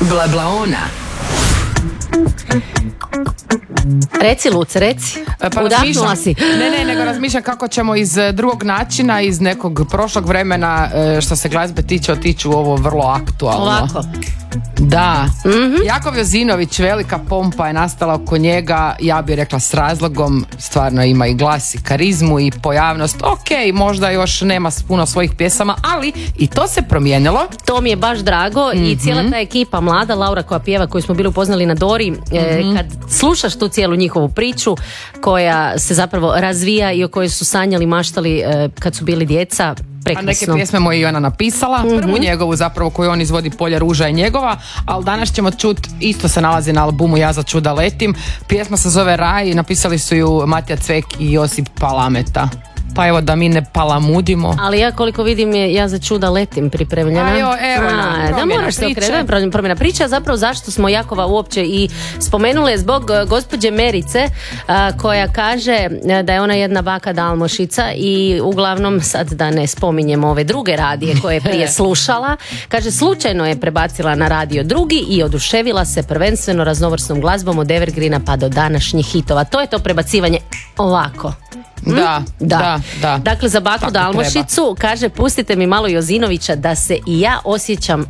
Blablaona. Reci, Luce, reci. Udahnula si. Ne, nego razmišljam kako ćemo iz drugog načina, iz nekog prošlog vremena, što se glazbe tiče, otići u ovo vrlo aktualno. Ovako. Da. Jakov Jozinović, velika pompa je nastala oko njega, ja bih rekla s razlogom, stvarno ima i glas i karizmu i pojavnost. Ok, možda još nema puno svojih pjesama, ali i to se promijenilo. To mi je baš drago i cijela ta ekipa mlada, Laura koja pjeva, koju smo bili upoznali na Dori, kad slušaš tu cijelu njihovu priču koja se zapravo razvija i o kojoj su sanjali, maštali kad su bili djeca, prekrasno. A neke pjesme mu je i ona napisala, prvu njegovu zapravo koju on izvodi, Polja ruža je njegova, ali danas ćemo čuti, isto se nalazi na albumu Ja za čuda letim, pjesma se zove Raj, napisali su ju Matija Cvek i Josip Palameta. Pa evo da mi ne palamudimo. Ali ja koliko vidim je Ja za čuda letim pripremljena. Da moraš se okrenuti, promjena priča. Zapravo zašto smo Jakova uopće i spomenule zbog gospođe Merice koja kaže da je ona jedna baka Dalmošica i uglavnom, sad da ne spominjem ove druge radije koje je prije slušala, kaže slučajno je prebacila na radio drugi i oduševila se prvenstveno raznovrsnom glazbom od evergreena pa do današnjih hitova. To je to prebacivanje ovako. Da. Dakle, za baku Dalmošicu kaže, pustite mi malo Jozinovića da se i ja osjećam